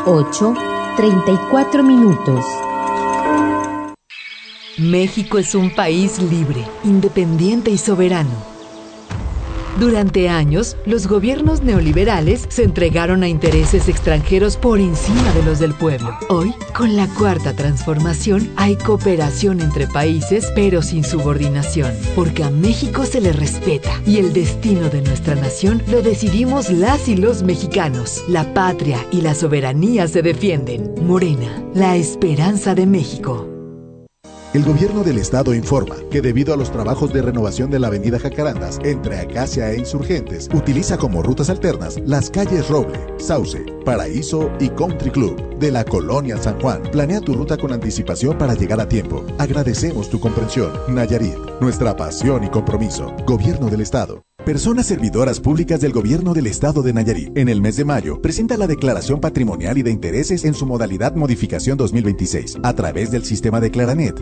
8:34. México es un país libre, independiente y soberano. Durante años, los gobiernos neoliberales se entregaron a intereses extranjeros por encima de los del pueblo. Hoy, con la Cuarta Transformación, hay cooperación entre países, pero sin subordinación, porque a México se le respeta y el destino de nuestra nación lo decidimos las y los mexicanos. La patria y la soberanía se defienden. Morena, la esperanza de México. El gobierno del estado informa que debido a los trabajos de renovación de la avenida Jacarandas entre Acacia e Insurgentes, utiliza como rutas alternas las calles Roble, Sauce, Paraíso y Country Club de la Colonia San Juan. Planea tu ruta con anticipación para llegar a tiempo. Agradecemos tu comprensión. Nayarit, nuestra pasión y compromiso. Gobierno del estado. Personas servidoras públicas del Gobierno del Estado de Nayarit. En el mes de mayo, presenta la declaración patrimonial y de intereses en su modalidad modificación 2026 a través del sistema Declaranet.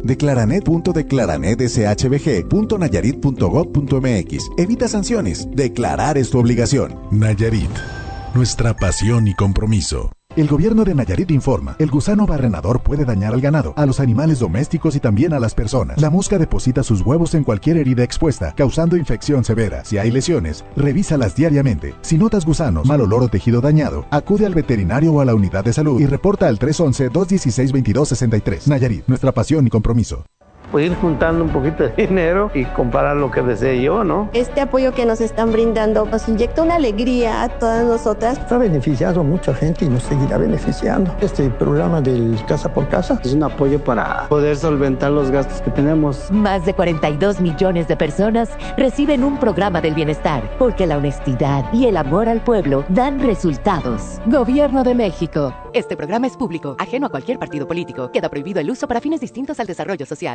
Declaranet.declaranet.nayarit.gov.mx. Evita sanciones. Declarar es tu obligación. Nayarit, nuestra pasión y compromiso. El gobierno de Nayarit informa, el gusano barrenador puede dañar al ganado, a los animales domésticos y también a las personas. La mosca deposita sus huevos en cualquier herida expuesta, causando infección severa. Si hay lesiones, revísalas diariamente. Si notas gusanos, mal olor o tejido dañado, acude al veterinario o a la unidad de salud y reporta al 311-216-2263. Nayarit, nuestra pasión y compromiso. Pues ir juntando un poquito de dinero y comprar lo que desee yo, ¿no? Este apoyo que nos están brindando nos inyecta una alegría a todas nosotras. Está beneficiado a mucha gente y nos seguirá beneficiando. Este programa del Casa por Casa es un apoyo para poder solventar los gastos que tenemos. Más de 42 millones de personas reciben un programa del bienestar, porque la honestidad y el amor al pueblo dan resultados. Gobierno de México. Este programa es público, ajeno a cualquier partido político. Queda prohibido el uso para fines distintos al desarrollo social.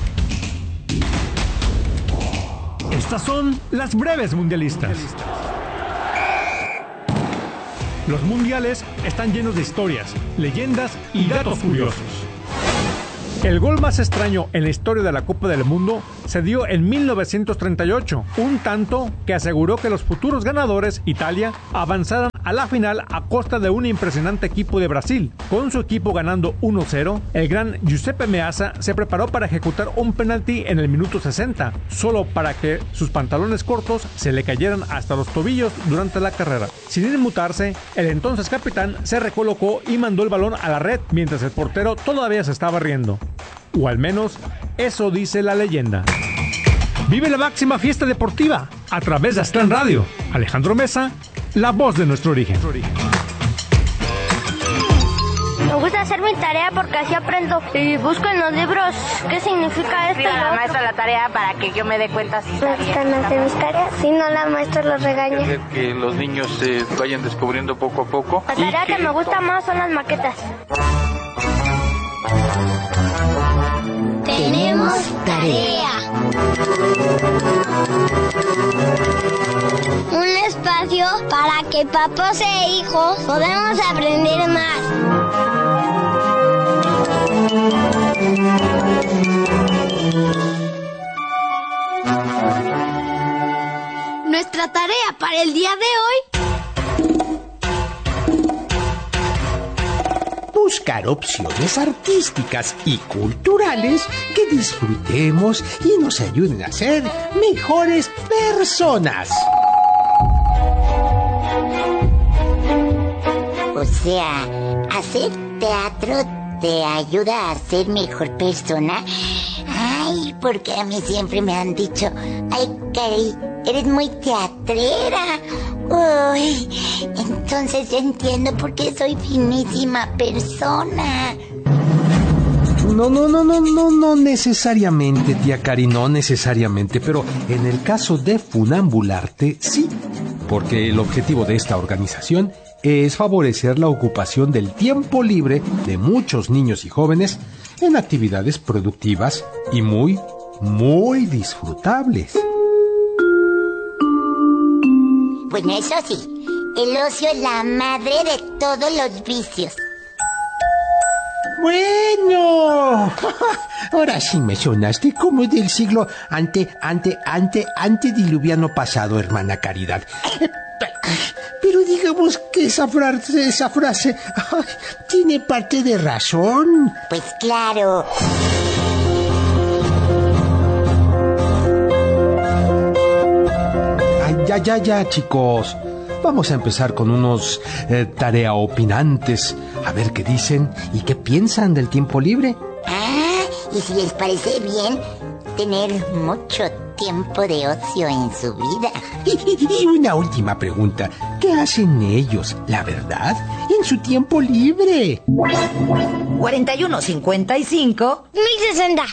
Estas son las breves mundialistas. Los mundiales están llenos de historias, leyendas y datos curiosos. El gol más extraño en la historia de la Copa del Mundo se dio en 1938, un tanto que aseguró que los futuros ganadores, Italia, avanzaran a la final a costa de un impresionante equipo de Brasil. Con su equipo ganando 1-0, el gran Giuseppe Meazza se preparó para ejecutar un penalti en el minuto 60, solo para que sus pantalones cortos se le cayeran hasta los tobillos durante la carrera. Sin inmutarse, el entonces capitán se recolocó y mandó el balón a la red, mientras el portero todavía se estaba riendo. O al menos, eso dice la leyenda. Vive la máxima fiesta deportiva a través de Aztlán Radio. Alejandro Mesa, la voz de nuestro origen. Me gusta hacer mi tarea porque así aprendo y busco en los libros qué significa esto. La maestra la tarea para que yo me dé cuenta si me gustan hacer mis tareas, si no la maestra los regaña. Que los niños se vayan descubriendo poco a poco. La tarea que me gusta más son las maquetas. Tenemos tarea. Un espacio para que papás e hijos podamos aprender más. Nuestra tarea para el día de hoy: buscar opciones artísticas y culturales que disfrutemos y nos ayuden a ser mejores personas. O sea, hacer teatro te ayuda a ser mejor persona. Ay, porque a mí siempre me han dicho, ay, Cari, eres muy teatrera. Uy, entonces yo entiendo por qué soy finísima persona. No necesariamente, tía Cari, no necesariamente, pero en el caso de Funambularte, sí, porque el objetivo de esta organización es favorecer la ocupación del tiempo libre de muchos niños y jóvenes en actividades productivas y muy disfrutables. Bueno, eso sí, el ocio es la madre de todos los vicios. Bueno, ahora sí me sonaste como del siglo antediluviano pasado, hermana Caridad. Pero digamos que esa frase tiene parte de razón. Pues claro. Ay, ya, chicos. Vamos a empezar con unos tarea opinantes. A ver qué dicen y qué piensan del tiempo libre. Y si les parece bien, tener mucho tiempo de ocio en su vida. Y una última pregunta. ¿Qué hacen ellos, la verdad, en su tiempo libre? 4155 1060.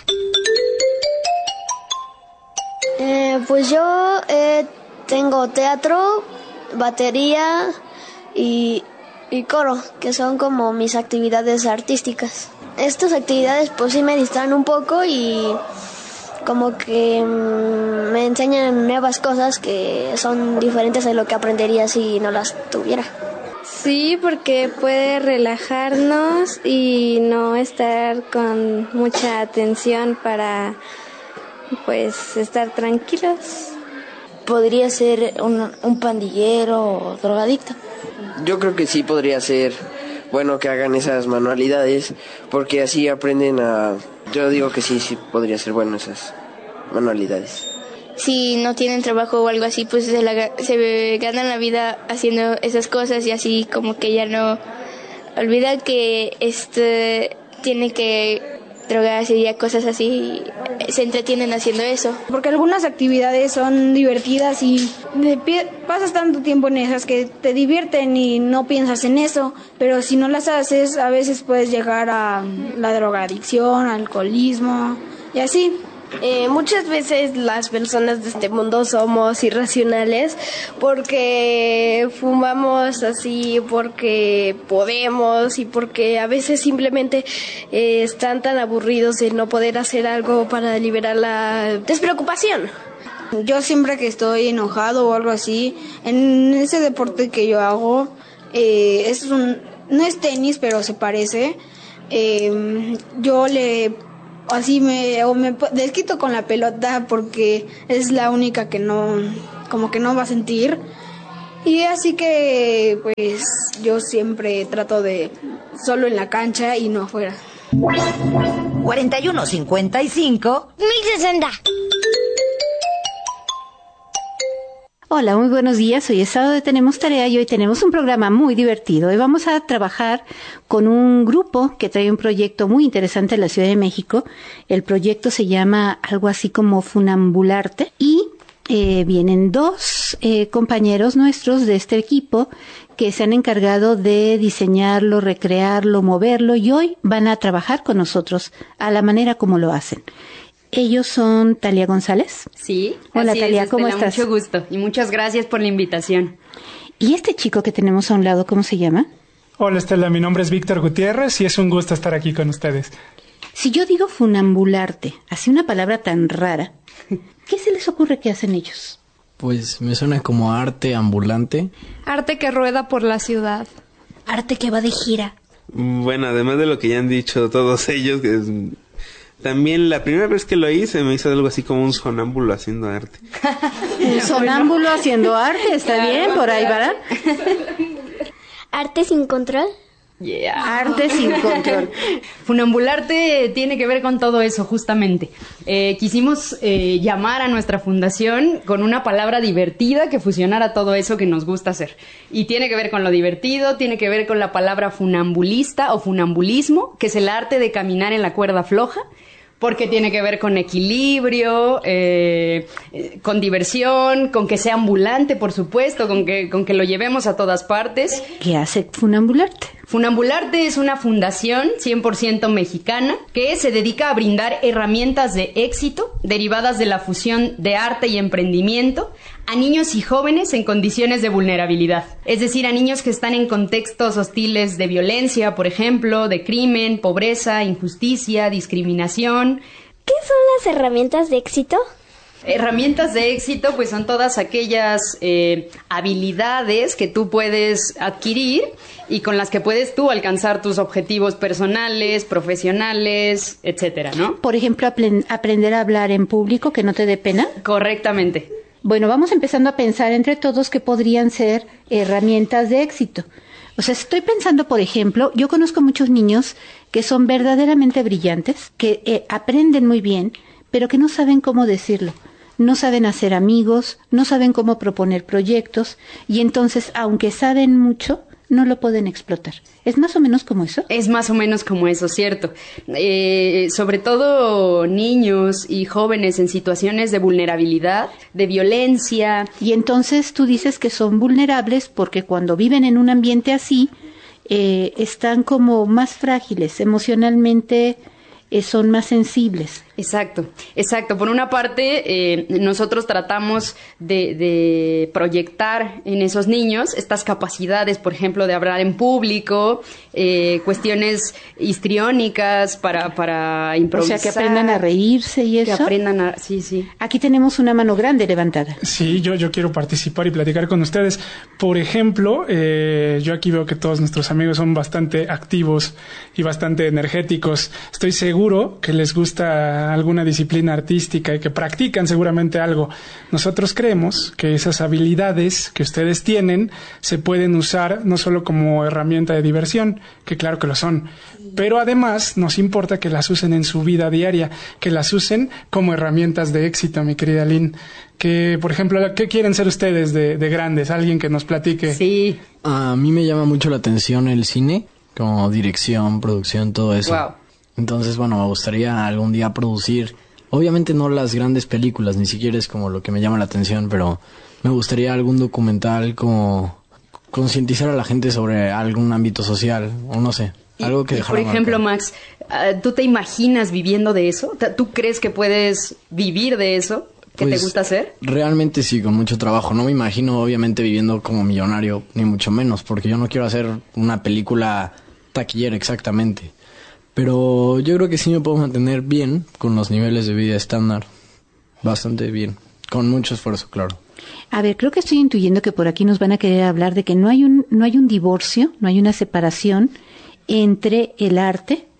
Pues yo tengo teatro, batería y coro, que son como mis actividades artísticas. Estas actividades pues sí me distraen un poco y como que me enseñan nuevas cosas que son diferentes de lo que aprendería si no las tuviera. Sí, porque puede relajarnos y no estar con mucha atención para pues estar tranquilos. Podría ser un pandillero o drogadicto. Yo creo que sí podría ser bueno que hagan esas manualidades, porque así aprenden a... Yo digo que sí podría ser bueno esas manualidades. Si no tienen trabajo o algo así, pues se ganan la vida haciendo esas cosas y así como que ya no olvidan que tiene que drogarse y cosas así, se entretienen haciendo eso. Porque algunas actividades son divertidas y pasas tanto tiempo en esas que te divierten y no piensas en eso, pero si no las haces a veces puedes llegar a la drogadicción, alcoholismo y así. Muchas veces las personas de este mundo somos irracionales porque fumamos así, porque podemos y porque a veces simplemente están tan aburridos de no poder hacer algo para liberar la despreocupación. Yo siempre que estoy enojado o algo así, en ese deporte que yo hago, no es tenis pero se parece, yo me desquito con la pelota porque es la única que no va a sentir, y así que pues yo siempre trato de solo en la cancha y no afuera. 4155 1060. Hola, muy buenos días. Hoy es sábado de Tenemos Tarea y hoy tenemos un programa muy divertido. Hoy vamos a trabajar con un grupo que trae un proyecto muy interesante en la Ciudad de México. El proyecto se llama algo así como Funambularte y vienen dos compañeros nuestros de este equipo que se han encargado de diseñarlo, recrearlo, moverlo y hoy van a trabajar con nosotros a la manera como lo hacen. ¿Ellos son Talia González? Sí. Hola Talia, ¿cómo estás? Mucho gusto y muchas gracias por la invitación. ¿Y este chico que tenemos a un lado, cómo se llama? Hola Estela, mi nombre es Víctor Gutiérrez y es un gusto estar aquí con ustedes. Si yo digo funambularte, así una palabra tan rara, ¿qué se les ocurre que hacen ellos? Pues me suena como arte ambulante. Arte que rueda por la ciudad. Arte que va de gira. Bueno, además de lo que ya han dicho todos ellos, que también la primera vez que lo hice me hizo algo así como un sonámbulo haciendo arte. Un sonámbulo haciendo arte, está bien, por ahí va. ¿Arte sin control? Yeah. Arte sin control. Funambularte tiene que ver con todo eso, justamente. Quisimos llamar a nuestra fundación con una palabra divertida que fusionara todo eso que nos gusta hacer. Y tiene que ver con lo divertido, tiene que ver con la palabra funambulista o funambulismo, que es el arte de caminar en la cuerda floja, porque tiene que ver con equilibrio, con diversión, con que sea ambulante, por supuesto, con que lo llevemos a todas partes. ¿Qué hace Funambularte? Funambularte es una fundación 100% mexicana que se dedica a brindar herramientas de éxito derivadas de la fusión de arte y emprendimiento a niños y jóvenes en condiciones de vulnerabilidad. Es decir, a niños que están en contextos hostiles de violencia, por ejemplo, de crimen, pobreza, injusticia, discriminación. ¿Qué son las herramientas de éxito? Herramientas de éxito, pues son todas aquellas habilidades que tú puedes adquirir y con las que puedes tú alcanzar tus objetivos personales, profesionales, etcétera, ¿no? Por ejemplo, aprender a hablar en público, que no te dé pena. Correctamente. Bueno, vamos empezando a pensar entre todos que podrían ser herramientas de éxito. O sea, estoy pensando, por ejemplo, yo conozco muchos niños que son verdaderamente brillantes, que aprenden muy bien, pero que no saben cómo decirlo. No saben hacer amigos, no saben cómo proponer proyectos, y entonces, aunque saben mucho, no lo pueden explotar. ¿Es más o menos como eso? Es más o menos como eso, cierto. Sobre todo niños y jóvenes en situaciones de vulnerabilidad, de violencia. Y entonces tú dices que son vulnerables porque cuando viven en un ambiente así, están como más frágiles, emocionalmente son más sensibles. Exacto. Por una parte, nosotros tratamos de proyectar en esos niños estas capacidades, por ejemplo, de hablar en público, cuestiones histriónicas para improvisar. O sea, que aprendan a reírse y eso. Que aprendan a... Sí. Aquí tenemos una mano grande levantada. Sí, yo quiero participar y platicar con ustedes. Por ejemplo, yo aquí veo que todos nuestros amigos son bastante activos y bastante energéticos. Estoy seguro que les gusta alguna disciplina artística y que practican seguramente algo. Nosotros creemos que esas habilidades que ustedes tienen se pueden usar no solo como herramienta de diversión, que claro que lo son, pero además nos importa que las usen en su vida diaria, que las usen como herramientas de éxito, mi querida Lynn. Que, por ejemplo, ¿qué quieren ser ustedes de grandes? Alguien que nos platique. Sí. A mí me llama mucho la atención el cine, como dirección, producción, todo eso. Wow. Entonces, bueno, me gustaría algún día producir, obviamente no las grandes películas, ni siquiera es como lo que me llama la atención, pero me gustaría algún documental como concientizar a la gente sobre algún ámbito social, o no sé, algo que dejara Por ejemplo, marcado. Max, ¿tú te imaginas viviendo de eso? ¿Tú crees que puedes vivir de eso? ¿Qué Pues, te gusta hacer? Realmente sí, con mucho trabajo. No me imagino, obviamente, viviendo como millonario, ni mucho menos, porque yo no quiero hacer una película taquillera exactamente. Pero yo creo que sí me puedo mantener bien con los niveles de vida estándar. Bastante bien. Con mucho esfuerzo, claro. A ver, creo que estoy intuyendo que por aquí nos van a querer hablar de que no hay un divorcio, no hay una separación entre el arte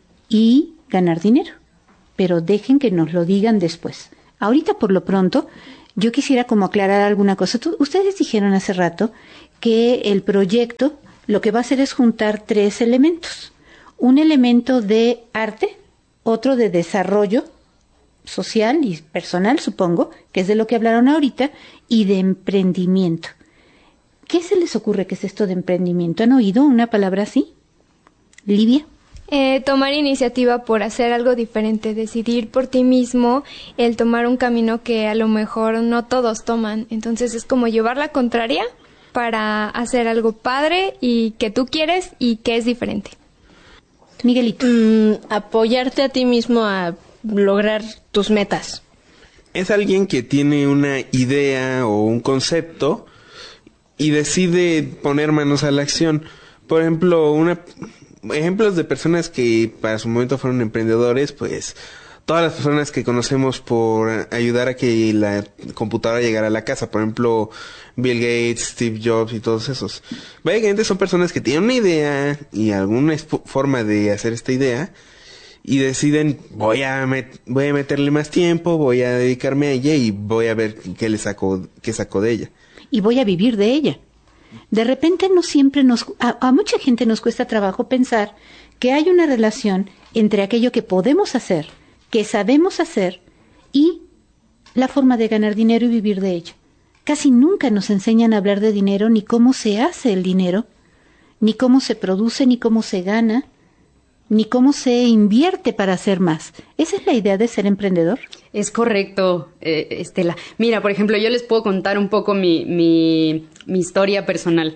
y ganar dinero. Pero dejen que nos lo digan después. Ahorita, por lo pronto, yo quisiera como aclarar alguna cosa. Ustedes dijeron hace rato que el proyecto lo que va a hacer es juntar 3 elementos. Un elemento de arte, otro de desarrollo social y personal, supongo, que es de lo que hablaron ahorita, y de emprendimiento. ¿Qué se les ocurre que es esto de emprendimiento? ¿Han oído una palabra así? ¿Livia? Tomar iniciativa por hacer algo diferente, decidir por ti mismo, el tomar un camino que a lo mejor no todos toman. Entonces es como llevar la contraria para hacer algo padre y que tú quieres y que es diferente. Miguelito. Apoyarte a ti mismo a lograr tus metas. Es alguien que tiene una idea o un concepto y decide poner manos a la acción. Por ejemplo, ejemplos de personas que para su momento fueron emprendedores, pues todas las personas que conocemos por ayudar a que la computadora llegara a la casa, por ejemplo, Bill Gates, Steve Jobs y todos esos. Básicamente son personas que tienen una idea y alguna forma de hacer esta idea y deciden, voy a meterle más tiempo, voy a dedicarme a ella y voy a ver qué saco de ella. Y voy a vivir de ella. De repente no siempre a mucha gente nos cuesta trabajo pensar que hay una relación entre aquello que podemos hacer, que sabemos hacer, y la forma de ganar dinero y vivir de ello. Casi nunca nos enseñan a hablar de dinero, ni cómo se hace el dinero, ni cómo se produce, ni cómo se gana, ni cómo se invierte para hacer más. ¿Esa es la idea de ser emprendedor? Es correcto, Estela. Mira, por ejemplo, yo les puedo contar un poco mi historia personal.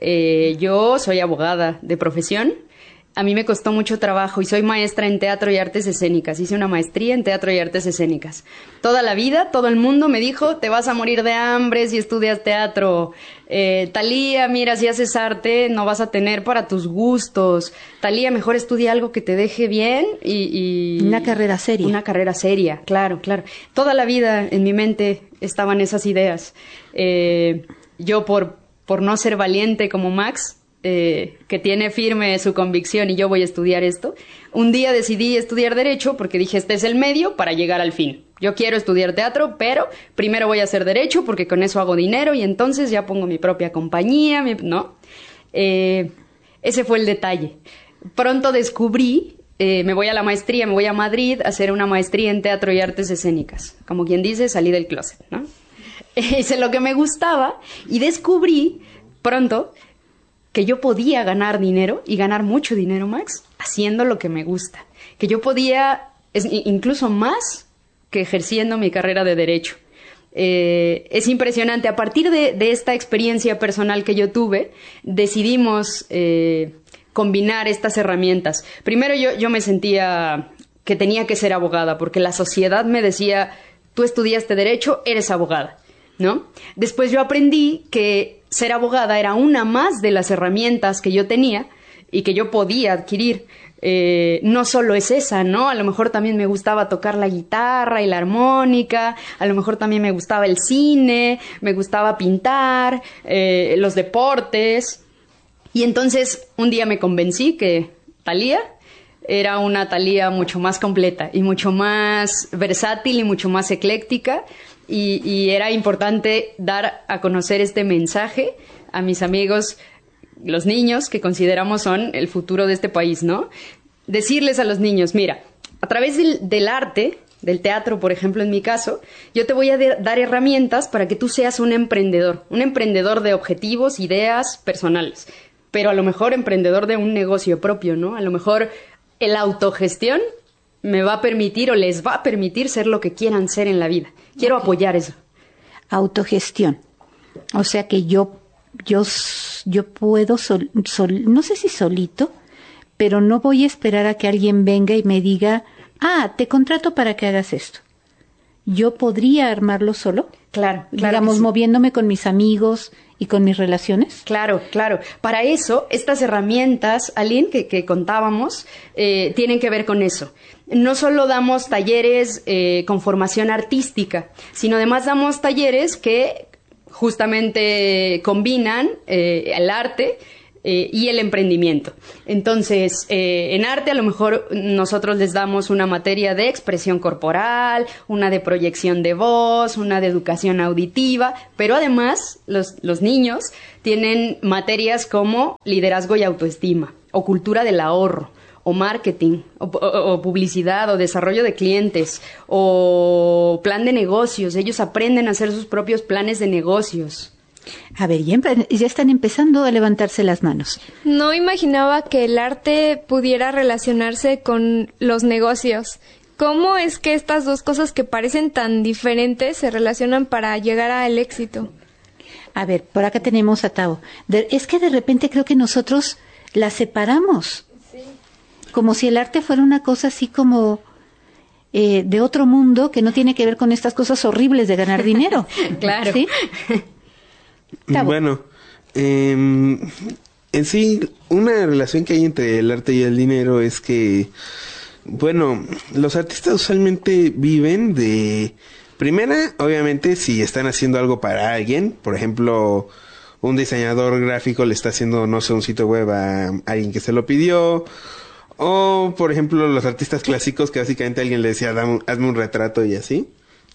Yo soy abogada de profesión. A mí me costó mucho trabajo y soy maestra en teatro y artes escénicas. Hice una maestría en teatro y artes escénicas. Toda la vida, todo el mundo me dijo, te vas a morir de hambre si estudias teatro. Talía, mira, si haces arte no vas a tener para tus gustos. Talía, mejor estudia algo que te deje bien y... Una carrera seria. Una carrera seria, claro. Toda la vida en mi mente estaban esas ideas. Yo por no ser valiente como Max... que tiene firme su convicción y yo voy a estudiar esto, un día decidí estudiar Derecho porque dije, este es el medio para llegar al fin. Yo quiero estudiar teatro, pero primero voy a hacer Derecho porque con eso hago dinero y entonces ya pongo mi propia compañía, ¿no? Ese fue el detalle. Pronto descubrí, me voy a la maestría, me voy a Madrid a hacer una maestría en Teatro y Artes Escénicas. Como quien dice, salí del closet, ¿no? Hice lo que me gustaba y descubrí pronto que yo podía ganar dinero y ganar mucho dinero, Max, haciendo lo que me gusta. Que yo podía, incluso más que ejerciendo mi carrera de Derecho. Es impresionante. A partir de esta experiencia personal que yo tuve, decidimos combinar estas herramientas. Primero yo me sentía que tenía que ser abogada, porque la sociedad me decía, tú estudiaste Derecho, eres abogada, ¿no? Después yo aprendí que ser abogada era una más de las herramientas que yo tenía y que yo podía adquirir. No solo es esa, ¿no? A lo mejor también me gustaba tocar la guitarra y la armónica, a lo mejor también me gustaba el cine, me gustaba pintar, los deportes. Y entonces un día me convencí que Thalía era una Thalía mucho más completa y mucho más versátil y mucho más ecléctica. Y era importante dar a conocer este mensaje a mis amigos, los niños, que consideramos son el futuro de este país, ¿no? Decirles a los niños, mira, a través del arte, del teatro, por ejemplo, en mi caso, yo te voy a dar herramientas para que tú seas un emprendedor de objetivos, ideas personales, pero a lo mejor emprendedor de un negocio propio, ¿no? A lo mejor la autogestión me va a permitir o les va a permitir ser lo que quieran ser en la vida. Quiero apoyar eso. Autogestión. O sea que yo puedo, no sé si solito, pero no voy a esperar a que alguien venga y me diga, te contrato para que hagas esto. ¿Yo podría armarlo solo? Claro. Digamos, moviéndome con mis amigos y con mis relaciones. Claro. Para eso, estas herramientas, Aline, que contábamos, tienen que ver con eso. No solo damos talleres con formación artística, sino además damos talleres que justamente combinan el arte y el emprendimiento. Entonces, en arte a lo mejor nosotros les damos una materia de expresión corporal, una de proyección de voz, una de educación auditiva, pero además los niños tienen materias como liderazgo y autoestima, o cultura del ahorro, o marketing, o publicidad, o desarrollo de clientes, o plan de negocios. Ellos aprenden a hacer sus propios planes de negocios. A ver, ya están empezando a levantarse las manos. No imaginaba que el arte pudiera relacionarse con los negocios. ¿Cómo es que estas dos cosas que parecen tan diferentes se relacionan para llegar al éxito? A ver, por acá tenemos a Tao. Es que de repente creo que nosotros las separamos. Sí. Como si el arte fuera una cosa así como de otro mundo que no tiene que ver con estas cosas horribles de ganar dinero. Claro. ¿Sí? Bueno, en sí, una relación que hay entre el arte y el dinero es que, bueno, los artistas usualmente viven de... Primera, obviamente, si están haciendo algo para alguien, por ejemplo, un diseñador gráfico le está haciendo, no sé, un sitio web a alguien que se lo pidió, o, por ejemplo, los artistas clásicos que básicamente alguien le decía, hazme un retrato y así.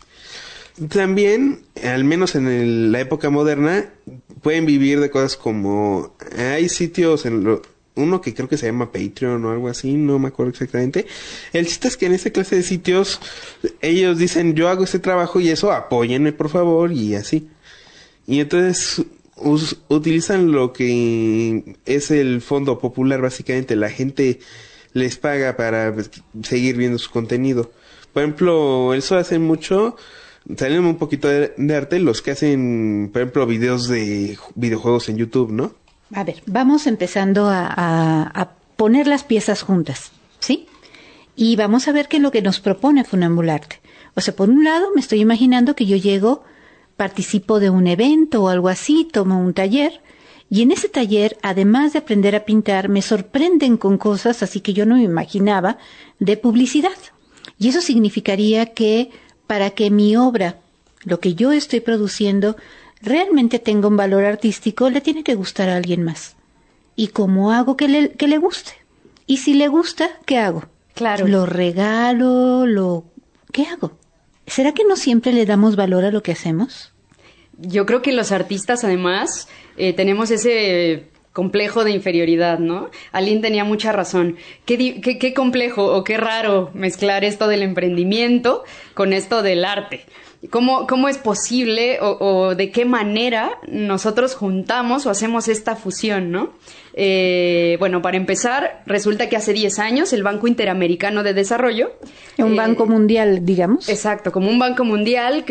También, al menos en la época moderna, pueden vivir de cosas como... Hay sitios, uno que creo que se llama Patreon o algo así, no me acuerdo exactamente. El chiste es que en esta clase de sitios, ellos dicen, yo hago este trabajo y eso, apóyenme por favor, y así. Y entonces utilizan lo que es el fondo popular, básicamente. La gente les paga para seguir viendo su contenido. Por ejemplo, eso hace mucho... Salen un poquito de arte los que hacen, por ejemplo, videos de videojuegos en YouTube, ¿no? A ver, vamos empezando a poner las piezas juntas, ¿sí? Y vamos a ver qué es lo que nos propone Funambularte. O sea, por un lado, me estoy imaginando que yo llego, participo de un evento o algo así, tomo un taller, y en ese taller, además de aprender a pintar, me sorprenden con cosas así que yo no me imaginaba de publicidad. Y eso significaría que para que mi obra, lo que yo estoy produciendo, realmente tenga un valor artístico, le tiene que gustar a alguien más. ¿Y cómo hago que le guste? Y si le gusta, ¿qué hago? Claro. ¿Lo regalo? ¿Qué hago? ¿Será que no siempre le damos valor a lo que hacemos? Yo creo que los artistas, además, tenemos ese complejo de inferioridad, ¿no? Aline tenía mucha razón. Qué complejo o qué raro mezclar esto del emprendimiento con esto del arte. ¿Cómo es posible o de qué manera nosotros juntamos o hacemos esta fusión, ¿no? Bueno, para empezar, resulta que hace 10 años el Banco Interamericano de Desarrollo... Un banco mundial, digamos. Exacto, como un banco mundial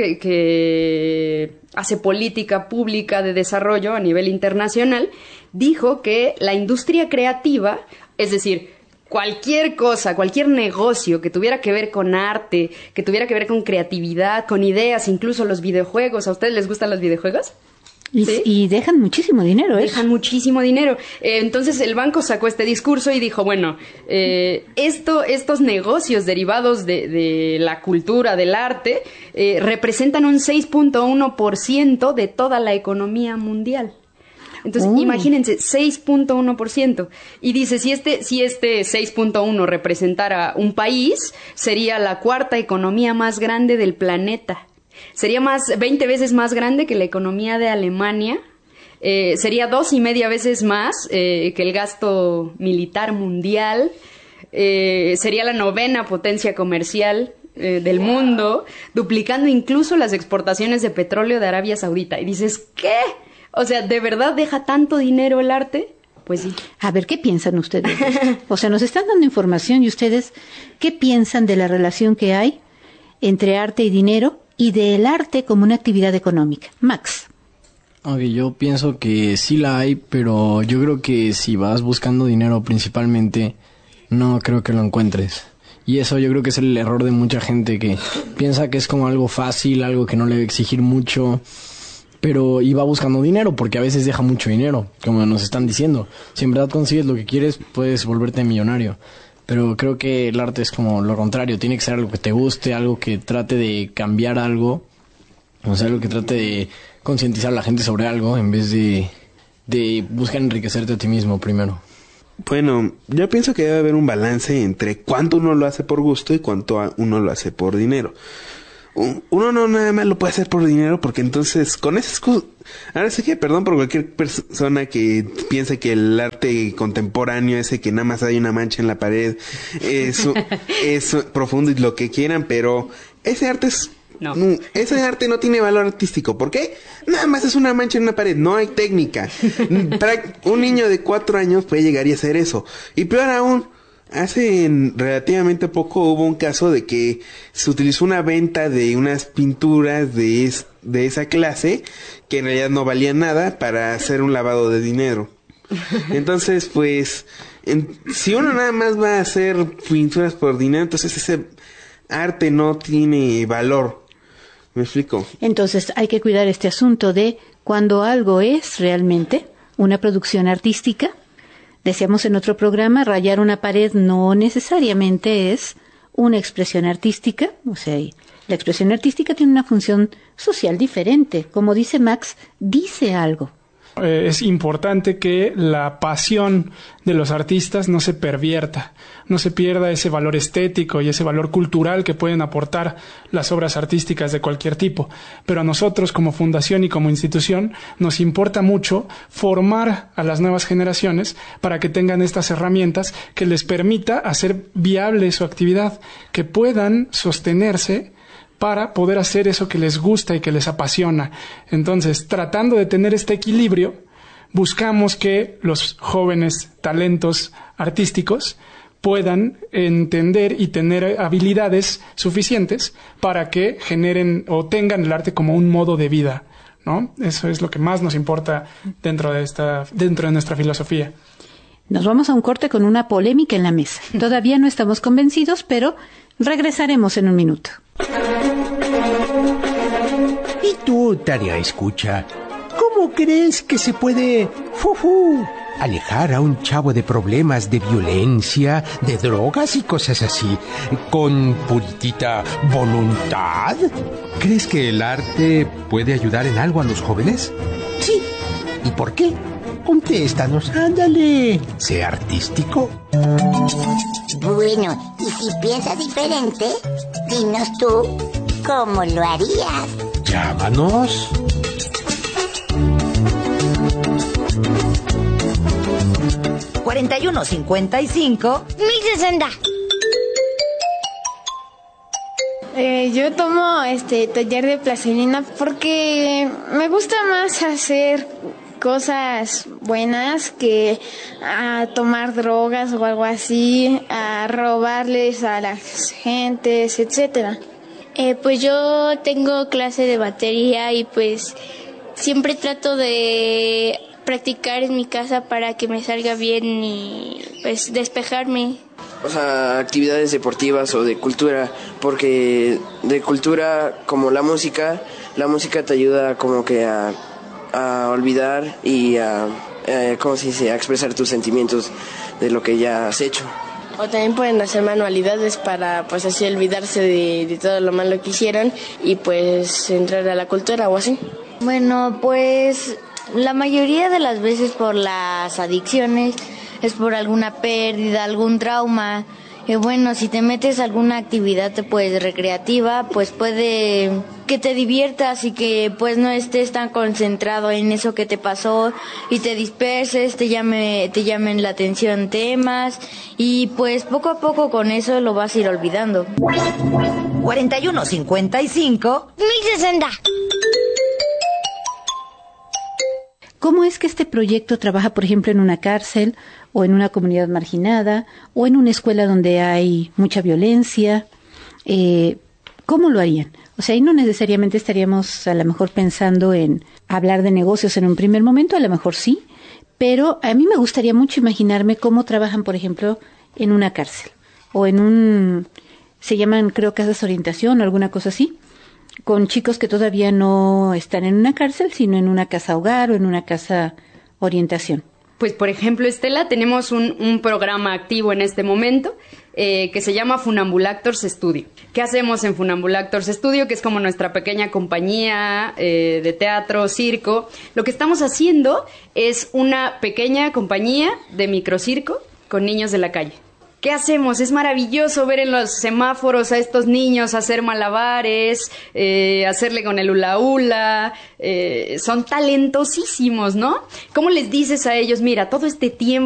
que hace política pública de desarrollo a nivel internacional, dijo que la industria creativa, es decir, cualquier cosa, cualquier negocio que tuviera que ver con arte, que tuviera que ver con creatividad, con ideas, incluso los videojuegos. ¿A ustedes les gustan los videojuegos? ¿Sí? Y dejan muchísimo dinero, ¿eh? Dejan muchísimo dinero. Entonces el banco sacó este discurso y dijo, bueno, estos negocios derivados de la cultura, del arte, representan un 6.1% de toda la economía mundial. Entonces, imagínense, 6.1%. Y dice, si este 6.1 representara un país, sería la cuarta economía más grande del planeta. Sería 20 veces más grande que la economía de Alemania. Sería 2.5 veces más que el gasto militar mundial. Sería la 9ª potencia comercial del mundo, duplicando incluso las exportaciones de petróleo de Arabia Saudita. Y dices, ¿qué? O sea, ¿de verdad deja tanto dinero el arte? Pues sí. A ver, ¿qué piensan ustedes? O sea, nos están dando información y ustedes, ¿qué piensan de la relación que hay entre arte y dinero y del arte como una actividad económica? Max. Okay, yo pienso que sí la hay, pero yo creo que si vas buscando dinero principalmente, no creo que lo encuentres. Y eso yo creo que es el error de mucha gente que piensa que es como algo fácil, algo que no le debe exigir mucho, pero iba buscando dinero, porque a veces deja mucho dinero, como nos están diciendo. Si en verdad consigues lo que quieres, puedes volverte millonario. Pero creo que el arte es como lo contrario, tiene que ser algo que te guste, algo que trate de cambiar algo, o sea, algo que trate de concientizar a la gente sobre algo, en vez de buscar enriquecerte a ti mismo primero. Bueno, yo pienso que debe haber un balance entre cuánto uno lo hace por gusto y cuánto uno lo hace por dinero. Uno no nada más lo puede hacer por dinero, porque entonces con esas cosas, ahora sí que perdón por cualquier persona que piense que el arte contemporáneo, ese que nada más hay una mancha en la pared, es profundo y lo que quieran, pero ese arte ese arte no tiene valor artístico. ¿Por qué? Nada más es una mancha en una pared, no hay técnica. Un niño de 4 años puede llegar y hacer eso. Y peor aún, hace relativamente poco hubo un caso de que se utilizó una venta de unas pinturas de esa clase que en realidad no valían nada para hacer un lavado de dinero. Entonces, pues, si uno nada más va a hacer pinturas por dinero, entonces ese arte no tiene valor. ¿Me explico? Entonces hay que cuidar este asunto de cuando algo es realmente una producción artística. Decíamos en otro programa, rayar una pared no necesariamente es una expresión artística. O sea, la expresión artística tiene una función social diferente. Como dice Max, dice algo. Es importante que la pasión de los artistas no se pervierta, no se pierda ese valor estético y ese valor cultural que pueden aportar las obras artísticas de cualquier tipo. Pero a nosotros como fundación y como institución nos importa mucho formar a las nuevas generaciones para que tengan estas herramientas que les permita hacer viable su actividad, que puedan sostenerse para poder hacer eso que les gusta y que les apasiona. Entonces, tratando de tener este equilibrio, buscamos que los jóvenes talentos artísticos puedan entender y tener habilidades suficientes para que generen o tengan el arte como un modo de vida, ¿no? Eso es lo que más nos importa dentro de nuestra filosofía. Nos vamos a un corte con una polémica en la mesa. Todavía no estamos convencidos, pero regresaremos en un minuto. ¿Y tú, Tarea Escucha? ¿Cómo crees que se puede alejar a un chavo de problemas de violencia, de drogas y cosas así, con puritita voluntad? ¿Crees que el arte puede ayudar en algo a los jóvenes? Sí. ¿Y por qué? contéstanos, ándale. Sé artístico. Bueno, y si piensas diferente, dinos tú cómo lo harías. Llámanos. $41.55 1060. Yo tomo taller de plastilina porque me gusta más hacer cosas buenas que a tomar drogas o algo así, a robarles a las gentes, etcétera. Pues yo tengo clase de batería y pues siempre trato de practicar en mi casa para que me salga bien y pues despejarme. O sea, actividades deportivas o de cultura, porque de cultura como la música te ayuda como que a olvidar y a ¿cómo se dice? A expresar tus sentimientos de lo que ya has hecho. O también pueden hacer manualidades para pues así olvidarse de todo lo malo que hicieron y pues entrar a la cultura o así. Bueno, pues la mayoría de las veces por las adicciones es por alguna pérdida, algún trauma. Bueno, si te metes a alguna actividad pues recreativa, pues puede que te diviertas y que pues no estés tan concentrado en eso que te pasó y te disperses, te llamen la atención temas y pues poco a poco con eso lo vas a ir olvidando. 41.55 1060. ¿Cómo es que este proyecto trabaja, por ejemplo, en una cárcel o en una comunidad marginada o en una escuela donde hay mucha violencia? ¿Cómo lo harían? O sea, ahí no necesariamente estaríamos a lo mejor pensando en hablar de negocios en un primer momento, a lo mejor sí, pero a mí me gustaría mucho imaginarme cómo trabajan, por ejemplo, en una cárcel o se llaman, creo, casas de orientación o alguna cosa así, con chicos que todavía no están en una cárcel, sino en una casa hogar o en una casa orientación. Pues, por ejemplo, Estela, tenemos un programa activo en este momento que se llama Funambulactors Studio. ¿Qué hacemos en Funambulactors Studio? Que es como nuestra pequeña compañía de teatro, circo. Lo que estamos haciendo es una pequeña compañía de microcirco con niños de la calle. ¿Qué hacemos? Es maravilloso ver en los semáforos a estos niños hacer malabares, hacerle con el hula hula, son talentosísimos, ¿no? ¿Cómo les dices a ellos, mira, todo este tiempo